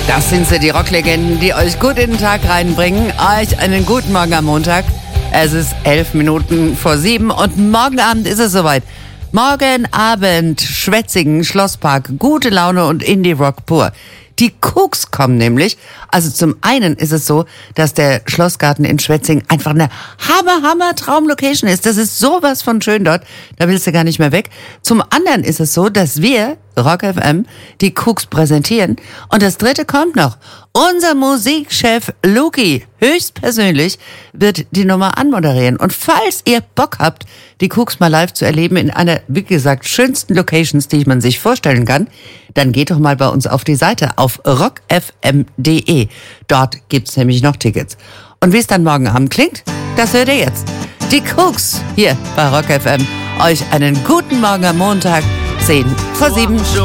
Das sind sie, die Rocklegenden, die euch gut in den Tag reinbringen. Euch einen guten Morgen am Montag. Es ist 7:11 und morgen Abend ist es soweit. Morgen Abend, Schwetzingen, Schlosspark, gute Laune und Indie-Rock pur. Die Cooks kommen nämlich. Also zum einen ist es so, dass der Schlossgarten in Schwetzingen einfach eine Hammer-Traum-Location ist. Das ist sowas von schön dort. Da willst du gar nicht mehr weg. Zum anderen ist es so, dass wir, Rock FM, die Cooks präsentieren. Und das dritte kommt noch. Unser Musikchef Luki, höchstpersönlich, wird die Nummer anmoderieren. Und falls ihr Bock habt, die Cooks mal live zu erleben in einer, wie gesagt, schönsten Locations, die man sich vorstellen kann, dann geht doch mal bei uns auf die Seite auf rockfm.de. Dort gibt's nämlich noch Tickets. Und wie es dann morgen Abend klingt, das hört ihr jetzt. Die Cooks hier bei Rock FM. Euch einen guten Morgen am Montag, 7:10.